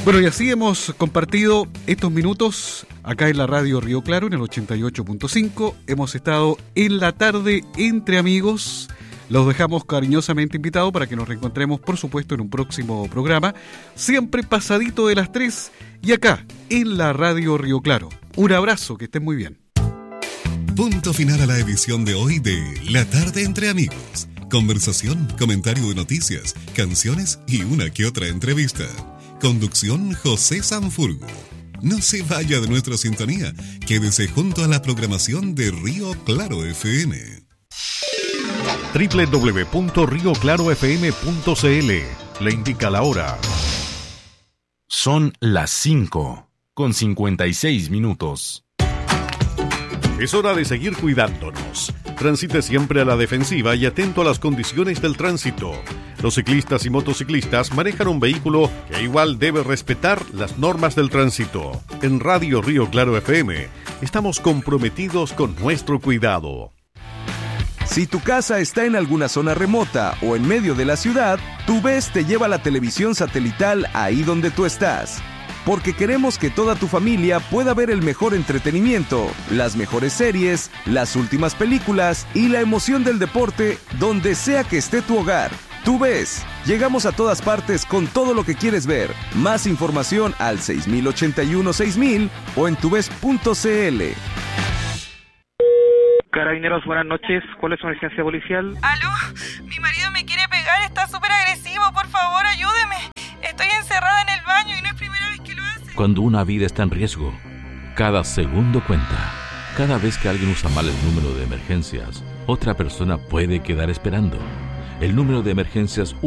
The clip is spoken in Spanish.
Bueno, y así hemos compartido estos minutos acá en la radio Río Claro, en el 88.5. Hemos estado en la tarde entre amigos. Los dejamos cariñosamente invitados para que nos reencontremos, por supuesto, en un próximo programa, siempre pasadito de las 3 y acá, en la radio Río Claro. Un abrazo, que estén muy bien. Punto final a la edición de hoy de La Tarde entre Amigos. Conversación, comentario de noticias, canciones y una que otra entrevista. Conducción José Sanfurgo. No se vaya de nuestra sintonía. Quédese junto a la programación de Río Claro FM. www.rioclarofm.cl le indica la hora. Son las 5:56. Es hora de seguir cuidándonos. Transite siempre a la defensiva y atento a las condiciones del tránsito. Los ciclistas y motociclistas manejan un vehículo que igual debe respetar las normas del tránsito. En Radio Río Claro FM estamos comprometidos con nuestro cuidado. Si tu casa está en alguna zona remota o en medio de la ciudad, TUVES te lleva la televisión satelital ahí donde tú estás. Porque queremos que toda tu familia pueda ver el mejor entretenimiento, las mejores series, las últimas películas y la emoción del deporte donde sea que esté tu hogar. TUVES, llegamos a todas partes con todo lo que quieres ver. Más información al 6081-6000 o en tuves.cl. Carabineros, buenas noches. ¿Cuál es su emergencia policial? ¿Aló? Mi marido me quiere pegar, está súper agresivo. Por favor, ayúdeme. Estoy encerrada en el baño y no es primera vez que lo hace. Cuando una vida está en riesgo, cada segundo cuenta. Cada vez que alguien usa mal el número de emergencias, otra persona puede quedar esperando. El número de emergencias